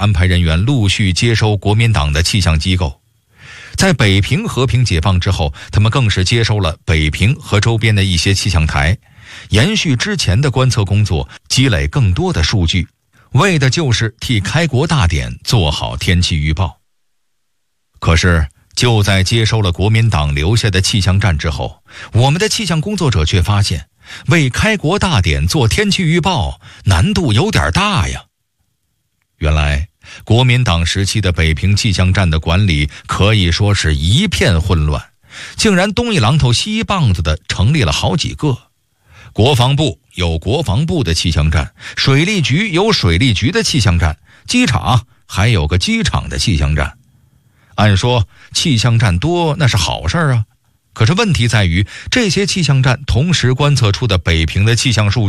安排人员陆续接收国民党的气象机构。在北平和平解放之后，他们更是接收了北平和周边的一些气象台，延续之前的观测工作，积累更多的数据，为的就是替开国大典做好天气预报。可是就在接收了国民党留下的气象站之后，我们的气象工作者却发现，为开国大典做天气预报难度有点大呀。原来国民党时期的北平气象站的管理可以说是一片混乱，竟然东一榔头西一棒子的成立了好几个。国防部有国防部的气象站，水利局有水利局的气象站，机场还有个机场的气象站。按说气象站多那是好事啊，可是问题在于这些气象站同时观测出的北平的气象数据